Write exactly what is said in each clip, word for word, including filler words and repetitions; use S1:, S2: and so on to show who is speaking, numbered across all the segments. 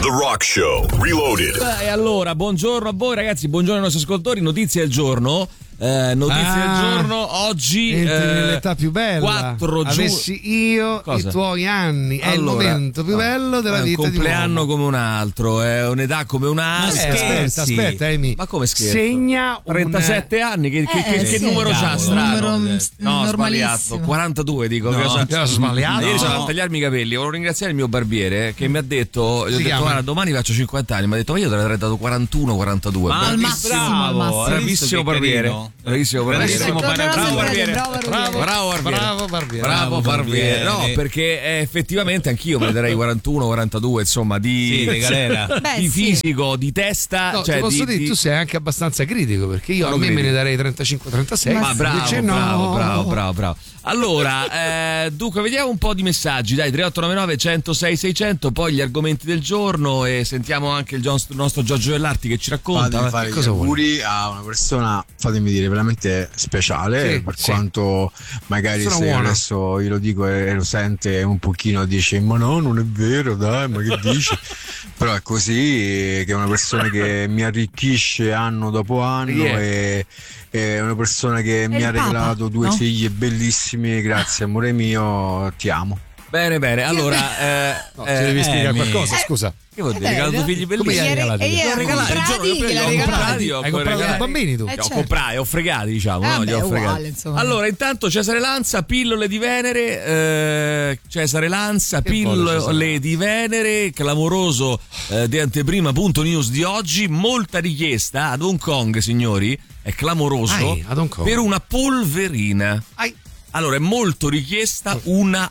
S1: The Rock Show Reloaded.
S2: E allora, buongiorno a voi ragazzi, buongiorno ai nostri ascoltatori. Notizie del giorno. Eh, notizie
S3: ah,
S2: del giorno oggi
S3: entri
S2: eh,
S3: nell'età più bella.
S2: quattro giugno.
S3: Avessi io
S2: Cosa?
S3: i tuoi anni, è
S2: allora,
S3: il momento più
S2: no,
S3: bello della
S2: è
S3: vita
S2: un
S3: di un
S2: compleanno
S3: uomo.
S2: come un altro, è un'età come un'altra.
S3: Eh, aspetta, aspetta, Amy.
S2: Ma come scherzo?
S3: Segna un...
S2: trentasette anni, che, che,
S4: Eh,
S2: che,
S4: sì,
S2: che numero c'ha
S4: cavolo,
S2: strano?
S4: un numero
S2: No,
S4: normalissimo.
S2: sbagliato, quarantadue dico.
S3: No,
S2: cosa...
S3: che ho sbagliato.
S2: Ieri
S3: No.
S2: sono andato a tagliarmi i capelli, volevo ringraziare il mio barbiere che mi ha detto, gli ho
S3: Si
S2: detto
S3: chiama?
S2: guarda domani faccio cinquanta anni, mi ha detto ma io te l'avrei dato quarantuno quarantadue.
S4: Ma al massimo, al massimo.
S2: Bravissimo barbiere. Bravissimo barbiere.
S4: Bravissimo
S2: Bravo
S4: Bravo
S2: barbiere.
S4: Bravo
S2: Bravo, bravo barbiere.
S3: Bravo barbiere.
S2: Bravo barbiere. No, perché eh, effettivamente anch'io me ne darei quarantuno quarantadue, insomma, di,
S5: Sì, di galera.
S4: Beh,
S2: di
S4: sì.
S2: fisico, di testa.
S3: No,
S2: cioè
S3: ti posso
S2: di,
S3: dire,
S2: di...
S3: tu sei anche abbastanza critico, perché io
S2: Sono
S3: a me me
S2: critico.
S3: ne darei trentacinque trentasei.
S2: Ma bravo,
S3: Invece
S2: bravo,
S3: no.
S2: bravo, bravo, bravo. Allora, eh, dunque, vediamo un po' di messaggi. Dai, tre otto nove nove uno zero sei sei zero zero, poi gli argomenti del giorno e sentiamo anche il nostro, nostro Giorgio Dell'Arti che ci racconta.
S6: Fatemi fare
S3: che
S6: gli
S3: cosa vuoi?
S6: auguri a una persona, fatemi dire, veramente speciale,
S3: Sì,
S6: per
S3: sì.
S6: quanto magari
S3: Sono
S6: se
S3: buona.
S6: adesso io lo dico e lo sente un pochino dice ma no, non è vero, dai, ma che dici? Però è così, che è una persona che mi arricchisce anno dopo anno
S2: Yeah.
S6: e è una persona che mi
S4: il
S6: ha
S4: Papa,
S6: regalato due
S4: no?
S6: figli bellissimi, grazie amore mio, ti amo.
S2: Bene, bene. Allora, eh,
S3: No,
S2: eh,
S3: ci devi spiegare
S5: Amy.
S3: qualcosa, scusa.
S2: che vuol dire?
S4: Eh,
S2: Regalato
S4: no?
S2: figli
S3: Come gli hai
S2: bellissimi.
S3: regalati?
S4: E io
S2: Li ho
S4: ho
S2: regalati, il giorno
S4: comprati,
S2: che
S4: gliel'ho
S2: li ho
S4: regalati.
S2: comprati, ho
S3: Hai comprato
S2: regalati.
S3: i bambini tu?
S4: Eh,
S2: Li ho
S4: certo.
S2: comprati, ho fregati, diciamo,
S4: Eh,
S2: no? Li
S4: beh,
S2: ho
S4: uguale,
S2: fregati.
S4: insomma.
S2: Allora, intanto Cesare Lanza, pillole di Venere, eh, Cesare Lanza,
S3: Che voglio, Cesare
S2: pillole
S3: Lanza?
S2: di Venere, clamoroso eh, di anteprima, punto news di oggi, molta richiesta ad Hong Kong, signori, è clamoroso,
S3: Ai, ad Hong Kong.
S2: per una polverina.
S3: Ai.
S2: Allora, è molto richiesta una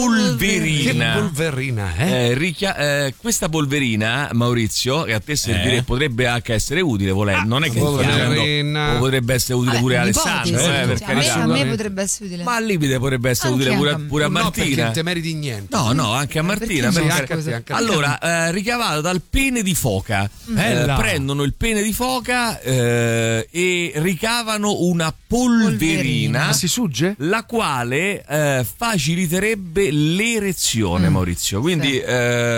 S2: polverina.
S3: Che polverina, eh?
S2: Eh, richia- eh, questa polverina, Maurizio, che a te servirebbe,
S5: Eh?
S2: potrebbe anche essere utile, volendo. Non è che
S3: polverina.
S2: stiamo dicendo, o potrebbe essere utile
S4: Vabbè,
S2: pure a
S4: un'ipotesi,
S2: Alessandro, eh, per
S4: cioè, a, me,
S2: carità.
S4: a me potrebbe essere utile.
S2: Ma al limite potrebbe essere
S4: Anche
S2: utile pure,
S4: a me.
S2: pure a
S3: No, perché
S2: Martina.
S3: non te meriti niente.
S2: No, no, anche a Martina.
S4: Perché
S2: per
S4: sì,
S2: carità.
S3: anche a te, anche a te.
S2: Allora, eh, ricavato dal pene di foca.
S3: Bella.
S2: Eh, prendono il pene di foca eh, e ricavano una polverina.
S3: Ma si sugge?
S2: La quale eh, faciliterebbe l'erezione,
S4: Mm.
S2: Maurizio. Quindi, eh,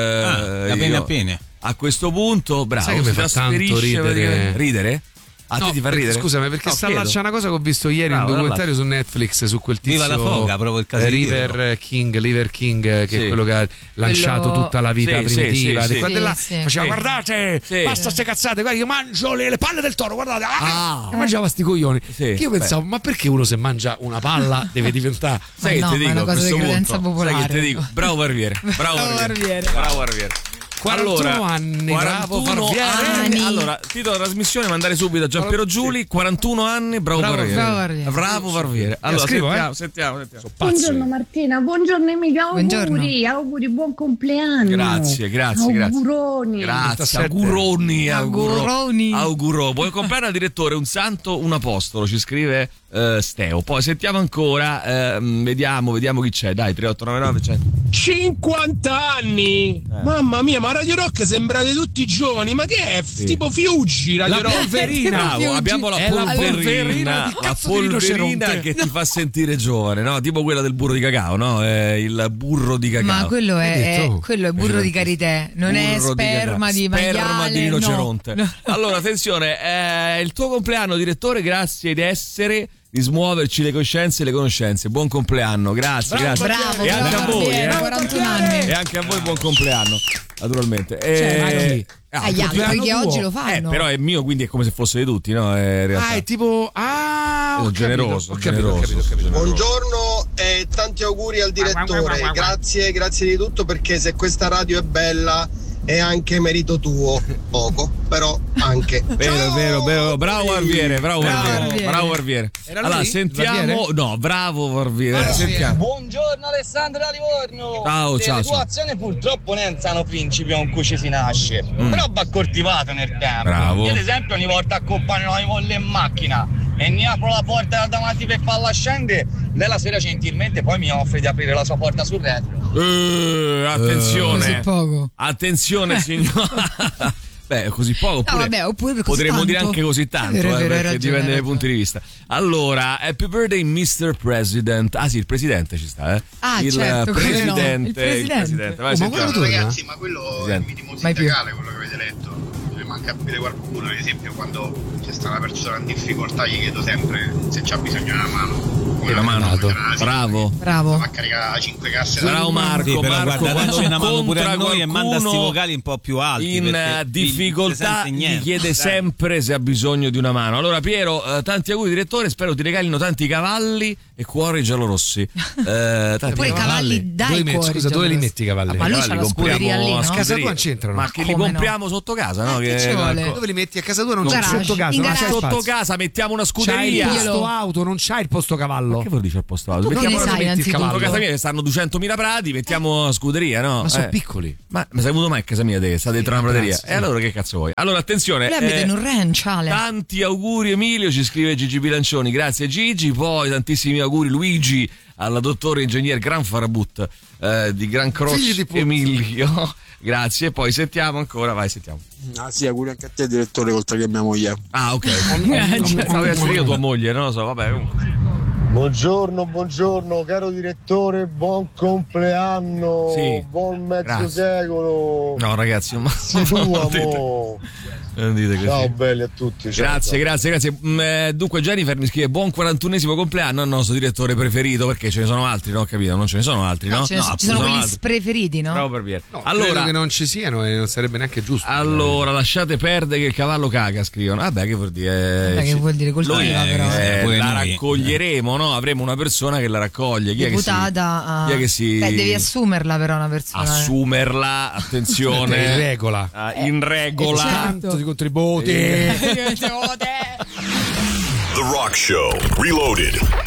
S5: Ah, appena
S2: io-
S5: appena.
S2: a questo punto, bravo,
S3: Sai che
S2: si
S3: mi fa tanto
S2: trasferisce,
S3: ridere?
S2: praticamente- ridere? A
S3: No,
S2: te ti fa
S3: perché-
S2: ridere?
S3: Scusami, perché
S2: No,
S3: sta
S2: chiedo.
S3: là, c'è una cosa che ho visto ieri,
S2: Bravo,
S3: un documentario
S2: dalla-
S3: su Netflix su quel tizio
S5: Viva la foga, proprio il caso
S3: eh,
S5: di
S3: River
S5: dirlo.
S3: King, River King, che
S2: Sì.
S3: è quello che ha lanciato
S4: Quello-
S3: tutta la vita
S2: Sì, sì,
S3: primitiva.
S2: sì,
S3: di
S2: sì.
S3: quando
S4: Sì,
S3: là
S4: sì.
S3: faceva
S2: Sì.
S3: guardate,
S2: Sì.
S3: basta ste cazzate, guarda, io mangio le, le palle del toro, guardate, ah,
S2: Ah.
S3: e mangiava sti coglioni.
S2: Sì,
S3: Che io
S2: beh.
S3: pensavo, ma perché uno se mangia una palla deve diventare
S2: Sai
S4: Ma
S2: che
S4: no,
S2: ti
S4: ma è
S2: dico
S4: una
S2: a
S4: cosa
S2: questo
S4: di credenza
S2: punto?
S4: popolare.
S2: Sai che ti dico? Bravo Barbiere. Bravo
S4: Bravo
S2: Barbiere.
S4: Barbiere.
S2: Bravo Barbiere.
S3: quarantuno anni, bravo
S2: quarantuno
S3: Barbiere.
S2: anni. Allora, titolo della trasmissione, mandare subito a Giampiero Giuli, quarantuno anni, bravo,
S3: Bravo,
S2: Barbiere.
S4: bravo Barbiere.
S2: Bravo Barbiere. Allora,
S3: scrivo,
S2: sentiamo,
S3: eh.
S2: sentiamo, sentiamo.
S7: Buongiorno Martina, buongiorno Emilio, auguri,
S4: Buongiorno.
S7: auguri, buon compleanno.
S2: Grazie, grazie, grazie.
S7: Auguroni.
S2: Grazie,
S3: trentasette.
S2: auguroni, auguro,
S4: Auguroni.
S2: auguro. Vuoi comprare al direttore un santo, un apostolo, ci scrive eh, Steo. Poi sentiamo ancora, ehm, vediamo, vediamo chi c'è. Dai, tre otto nove nove cento.
S8: cinquanta anni! Mamma mia, ma Radio Rock sembrate tutti giovani, ma che è? Tipo Fiuggi Radio
S3: La
S8: Rock.
S3: polverina.
S2: Bravo, abbiamo la
S3: È la
S2: polverina,
S3: polverina di
S2: la
S3: cazzo di
S2: polverina
S3: rinoceronte.
S2: che ti fa sentire giovane, no? Tipo quella del burro di cacao, no? Eh, il burro di cacao.
S4: Ma quello
S3: Hai
S4: è,
S3: detto?
S4: è- quello è burro di karité, non è
S2: Burro di
S4: sperma
S2: cacao.
S4: di maiale.
S2: Sperma di
S4: no.
S2: rinoceronte.
S4: No.
S2: Allora, attenzione, è il tuo compleanno, direttore, grazie di essere, di smuoverci le coscienze e le conoscenze. Buon compleanno, grazie, grazie.
S4: Bravo,
S2: e anche
S4: bravo,
S2: a voi,
S4: Barbiere,
S2: eh.
S4: quarantuno anni.
S2: E anche a voi buon compleanno, naturalmente.
S4: Cioè, ma
S2: Eh,
S4: chi?
S2: ah,
S4: Agli altri
S3: compleanno
S4: che
S3: tuo.
S4: oggi lo
S2: eh,
S4: fanno.
S2: però è mio, quindi è come se fosse di tutti, no? Eh, in realtà.
S3: Ah, è tipo ah, ho
S2: Sono
S3: capito,
S2: generoso,
S3: ho capito, ho
S2: generoso,
S3: capito, ho capito.
S2: generoso.
S9: Buongiorno e tanti auguri al direttore, grazie, grazie di tutto, perché se questa radio è bella è anche merito tuo, poco, però anche.
S2: Vero, vero, vero, bravo Barbiere, bravo
S4: Bravo
S2: Barbiere,
S4: Barbiere.
S2: bravo Barbiere.
S3: Era lui?
S2: Allora,
S3: Il
S2: sentiamo,
S3: Barbiere?
S2: no, bravo Barbiere, sentiamo.
S10: Buongiorno Alessandro da Livorno.
S2: Ciao, ciao,
S10: Le
S2: ciao.
S10: tue azioni purtroppo non sono principi con cui ci si nasce, però va coltivato nel tempo.
S2: Bravo.
S10: Io ad esempio ogni volta accompagno la molle in macchina e ne apro la porta da davanti per farla scendere, lei la sera gentilmente poi mi offre di aprire la sua porta sul retro.
S2: Eh, attenzione.
S4: Così poco.
S2: Attenzione signora. Beh, così poco, oppure,
S4: no, vabbè, oppure così
S2: potremmo
S4: tanto.
S2: dire anche così tanto,
S4: È vero, è
S2: eh,
S4: vero, hai
S2: perché
S4: ragione,
S2: dipende
S4: hai
S2: dai punti di vista. Allora, Happy Birthday mister President. Ah sì, il presidente ci sta, eh.
S4: Ah,
S2: il,
S4: certo, come no?
S2: presidente,
S4: Il presidente.
S2: il presidente. Vai,
S3: Oh, ma
S2: sentiamo.
S3: quello torna?
S9: Ragazzi, ma quello è il minimo
S4: Mai più.
S9: sindacale, quello che avete letto. Mi manca capire qualcuno, ad esempio, quando c'è sta una persona in difficoltà gli chiedo sempre se c'ha bisogno di una mano.
S2: Che la mano, bravo,
S4: bravo.
S9: Va a caricare cinque casse.
S2: Bravo Marco,
S5: Sì, però
S2: Marco,
S5: guarda,
S2: quando
S5: dacci una mano pure a
S2: incontra
S5: noi e manda sti
S2: qualcuno
S5: vocali un po' più alti.
S2: in
S5: perché
S2: eh, difficoltà
S5: non si sente
S2: gli
S5: niente.
S2: chiede
S5: Dai.
S2: sempre se ha bisogno di una mano. Allora Piero, eh, tanti auguri direttore, spero ti regalino tanti cavalli e cuori giallorossi. Eh, tanti
S4: Oppure i cavalli dai
S3: dove li metti?
S4: cuori,
S3: Scusa, dove li
S4: Gianluca.
S3: metti i cavalli?
S4: Ma lui
S2: Cavalli
S4: c'ha la
S2: compriamo
S4: scuderia lì,
S2: a
S4: no?
S3: Casa
S2: scuderia.
S3: tua non c'entrano.
S2: Ma che li
S4: Come no?
S2: compriamo sotto casa, no?
S4: Eh, che ci vuole?
S3: Dove li metti? A casa tua non
S4: In
S3: c'è
S4: garage,
S3: sotto casa,
S4: in
S3: non c'è
S4: garage.
S2: Sotto
S3: spazio.
S2: casa mettiamo una
S3: C'hai il
S2: scuderia.
S4: Io lo-
S3: posto auto, non c'hai il posto cavallo.
S2: Che vuol dire il posto auto?
S4: Tu
S2: Mettiamo
S4: ne sai,
S3: metti il
S4: anzitutto.
S3: cavallo.
S2: sotto casa mia che stanno duecentomila prati, mettiamo una scuderia, no?
S3: Ma sono
S2: Eh.
S3: piccoli.
S2: Ma, ma sei venuto mai a casa mia te che sta dentro una prateria?
S3: grazie,
S2: E allora che cazzo vuoi? Allora attenzione,
S4: Lui abita
S2: eh,
S4: in un ranch, Ale.
S2: tanti auguri Emilio, ci scrive Gigi Bilancioni, grazie Gigi, poi tantissimi auguri Luigi alla dottore ingegner Gran Farabut eh, di Gran Cross
S3: Figli di puttana.
S2: Emilio, grazie, poi sentiamo ancora, vai sentiamo.
S6: Ah sì, auguri anche a te direttore oltre che mia moglie.
S2: Ah ok, stavo per essere io tua moglie, non lo so, vabbè comunque.
S9: Buongiorno, buongiorno, caro direttore, buon compleanno,
S2: Sì,
S9: buon mezzo
S2: grazie.
S9: secolo.
S2: No ragazzi, ma
S9: Si tu,
S2: non dite-
S9: amo.
S2: non dite così.
S9: Ciao belli a tutti. Ciao,
S2: Grazie,
S9: ciao.
S2: grazie, grazie. Mm, eh, dunque, Jennifer mi scrive: buon quarantunesimo compleanno al nostro direttore preferito. Perché ce ne sono altri, no? Capito? Non ce ne sono altri, no?
S4: No, ce ne-
S2: No,
S4: ci sono quelli
S2: altri.
S4: preferiti, no?
S2: Bravo per Pier.
S3: No,
S2: allora,
S3: credo che non ci siano e non sarebbe neanche giusto.
S2: allora, lasciate perdere che il cavallo caga, scrivono. Vabbè, che vuol dire?
S4: Vabbè, che vuol dire coltiva,
S2: Noi,
S4: però.
S2: eh,
S5: Pure
S2: la
S5: noi.
S2: raccoglieremo, no? Avremo una persona che la raccoglie. Chi è che si,
S4: Deputata a...
S2: chi è che si
S4: Beh, devi assumerla però una persona. eh.
S2: assumerla?
S3: in
S2: Attenzione,
S3: regola.
S2: ah, in regola.
S4: certo.
S3: Tanto di contributi.
S1: The Rock Show. Reloaded.